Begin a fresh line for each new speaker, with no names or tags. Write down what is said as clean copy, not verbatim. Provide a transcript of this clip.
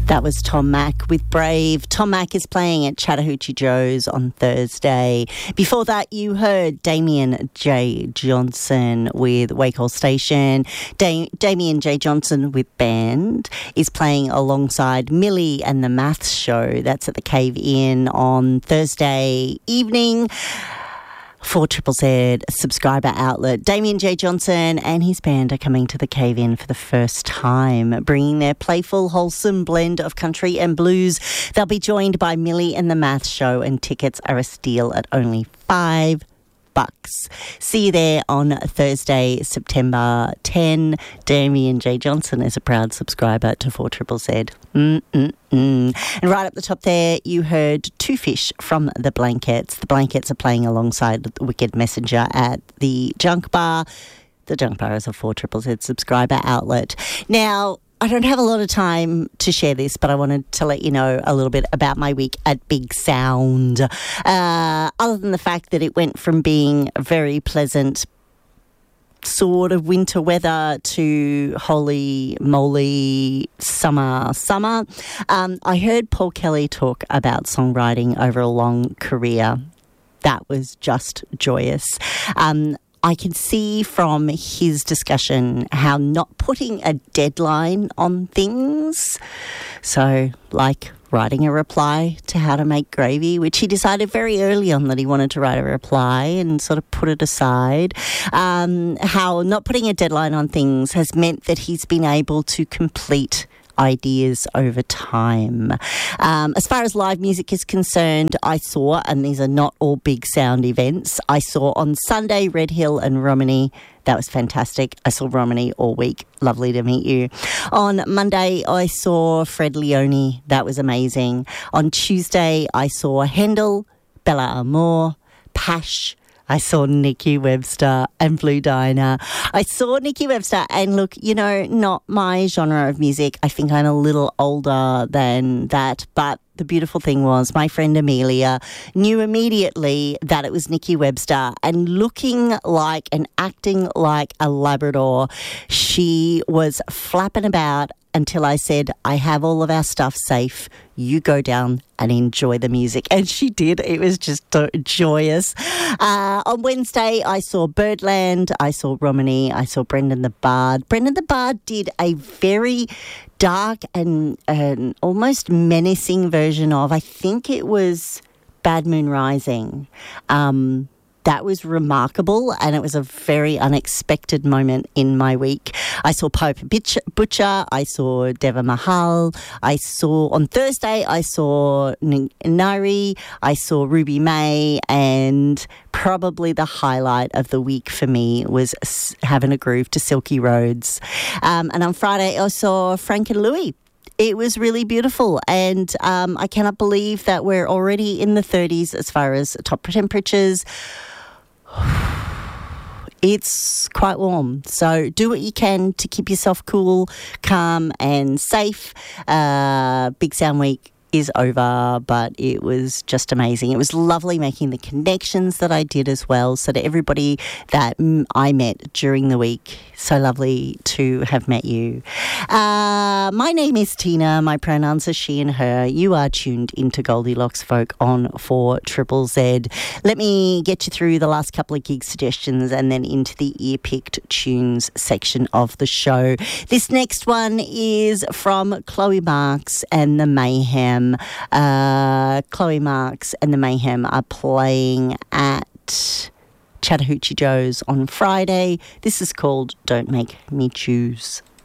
That was Tom Mack with Brave. Tom Mack is playing at Chattahoochee Joe's on Thursday. Before that, you heard Damien J. Johnson with Wake Station. Damien J. Johnson with Band is playing alongside Millie and the Maths Show. That's at the Cave Inn on Thursday evening. 4ZZZ subscriber outlet. Damien J. Johnson and his band are coming to the Cave Inn for the first time, bringing their playful, wholesome blend of country and blues. They'll be joined by Millie and the Maths Show, and tickets are a steal at only $5. See you there on Thursday, September 10. Damien J. Johnson is a proud subscriber to 4ZZZ. And right up the top there, you heard Two Fish from The Blankets. The Blankets are playing alongside the Wicked Messenger at the Junk Bar. The Junk Bar is a 4ZZZ subscriber outlet. Now, I don't have a lot of time to share this, but I wanted to let you know a little bit about my week at Big Sound. Other than the fact that it went from being very pleasant sort of winter weather to holy moly summer. I heard Paul Kelly talk about songwriting over a long career. That was just joyous. I can see from his discussion how not putting a deadline on things, so like writing a reply to How to Make Gravy, which he decided very early on that he wanted to write a reply and sort of put it aside, how not putting a deadline on things has meant that he's been able to complete ideas over time. As far as live music is concerned, I saw, and these are not all Big Sound events, I saw on Sunday Red Hill and Romany. That was fantastic. I saw Romany all week. Lovely to meet you. On Monday, I saw Fred Leone. That was amazing. On Tuesday, I saw Handel, Bella Amor, Pash. I saw Nikki Webster and Blue Diner. I saw Nikki Webster, and look, you know, not my genre of music. I think I'm a little older than that, but the beautiful thing was my friend Amelia knew immediately that it was Nikki Webster, and looking like and acting like a Labrador, she was flapping about until I said, I have all of our stuff safe. You go down and enjoy the music. And she did. It was just joyous. On Wednesday, I saw Birdland. I saw Romany. I saw Brendan the Bard. Brendan the Bard did a very dark and almost menacing version of, I think it was Bad Moon Rising. That was remarkable, and it was a very unexpected moment in my week. I saw Pope Butcher, I saw Deva Mahal, on Thursday, I saw Nari, I saw Ruby May, and probably the highlight of the week for me was Having a Groove to Silky Roads. And on Friday, I saw Frank and Louie. It was really beautiful, and I cannot believe that we're already in the 30s as far as top temperatures. It's quite warm, so do what you can to keep yourself cool, calm and safe. Big Sound Week is over, but it was just amazing. It was lovely making the connections that I did as well. So to everybody that I met during the week, so lovely to have met you. My name is Tina. My pronouns are she and her. You are tuned into Goldilocks Folk on 4ZZZ. Let me get you through the last couple of gig suggestions and then into the ear-picked tunes section of the show. This next one is from Chloe Marks and the Mayhem. Chloe Marks and the Mayhem are playing at Chattahoochee Joe's on Friday. This is called Don't Make Me Choose.